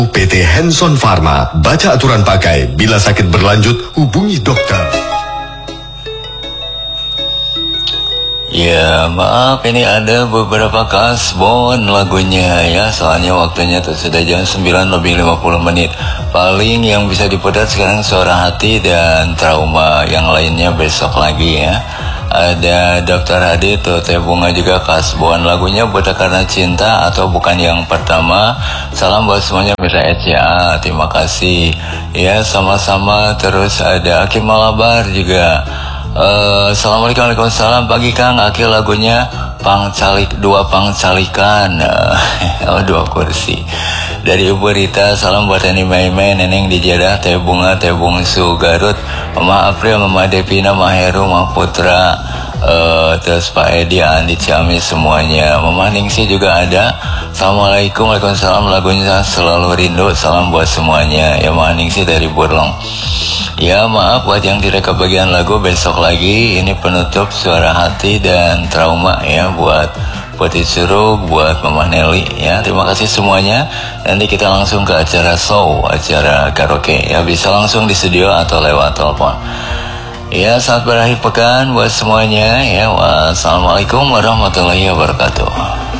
PT Hanson Pharma, baca aturan pakai. Bila sakit berlanjut, hubungi dokter. Ya maaf, ini ada beberapa kasbon lagunya ya. Soalnya waktunya tuh sudah jam 9 lebih 50 menit. Paling yang bisa diputar sekarang Suara Hati dan Trauma. Yang lainnya besok lagi ya. Ada Dr. Hadi tuh Teh Bunga juga kasbon. Lagunya Buta Karena Cinta atau Bukan Yang Pertama. Salam buat semuanya Mitra ECA, terima kasih. Ya sama-sama. Terus ada Aki Malabar juga. Assalamualaikum, waalaikumsalam. Pagi Kang, Aki lagunya dua pangcalikan. Dua kursi. Dari Ibu Rita, salam buat Neni Maimen, Neneng di Jeddah, Teh Bunga, Teh Bungsu Garut, Mama April, Mama Devina, Mama Heru, Mama Putra, terus Pak Edi, Andi Ciamis semuanya. Mama Ningsi juga ada. Assalamualaikum, waalaikumsalam. Lagunya Selalu Rindu. Salam buat semuanya. Ya Mama Ningsi dari Burlong. Ya maaf buat yang tidak kebagian lagu, besok lagi. Ini penutup Suara Hati dan Trauma ya buat Putih Surug, buat Mama Nelly ya. Terima kasih semuanya. Nanti kita langsung ke acara show, acara karaoke ya. Bisa langsung di studio atau lewat telepon. Ya, selamat berakhir pekan buat semuanya ya. Wassalamualaikum warahmatullahi wabarakatuh.